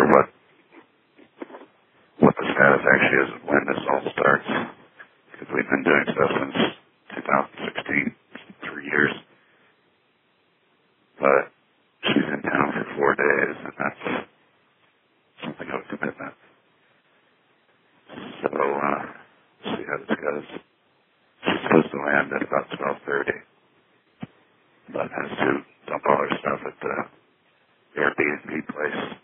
sure what the status actually is when this all starts, because we've been doing stuff since 2016, 3 years. But she's in town for 4 days, and that's something of a commitment. So, see how this goes. She's supposed to land at about 12:30, but has to dump all her stuff at the Airbnb place.